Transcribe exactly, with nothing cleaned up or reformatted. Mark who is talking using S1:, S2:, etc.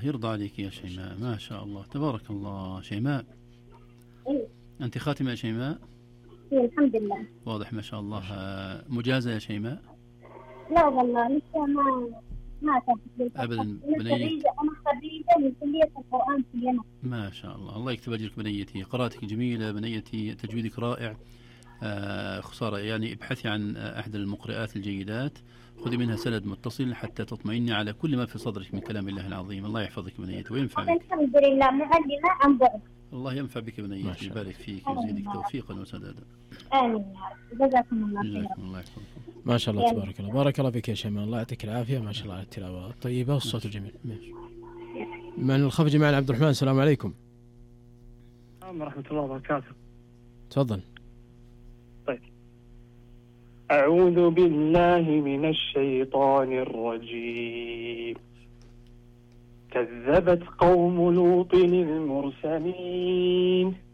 S1: الله يرضى عليك يا شيماء، ما شاء الله تبارك الله. شيماء
S2: إيه.
S1: أنت خاتمة يا شيماء؟
S2: إيه الحمد لله.
S1: واضح ما شاء الله. مجازة يا شيماء؟
S2: لا والله لسه ما ما أخذت
S1: أبدا.
S2: أنا
S1: بنية
S2: خريجة أنا خريجة من كلية القرآن في اليمن.
S1: ما شاء الله، الله يكتب أجرك بنيتي، قراءتك جميلة بنيتي، تجويدك رائع. آه خسارة يعني، ابحثي عن أحد المقرئات الجيدات، خذي منها سند متصل حتى تطمئني على كل ما في صدرك من كلام الله العظيم. الله يحفظك بنيتي وينفع بك.
S2: الحمد لله معلمة عن بعد.
S1: الله ينفع بك بنيتي، يبارك فيك ويزيدك توفيقا وسدادا.
S2: آمين. جزاكم الله خيرا.
S1: الله يحفظكم.
S3: ما شاء الله تبارك الله، بارك الله فيك يا شيماء، الله يعطيك العافية. ما شاء الله على التلاوة الطيبة والصوت الجميل. ماشي. من الخفجي معنا عبد الرحمن، السلام عليكم.
S4: السلام ورحمة الله وبركاته.
S3: تفضل.
S4: طيب. أعوذ بالله من الشيطان الرجيم. كذبت قوم لوط المرسلين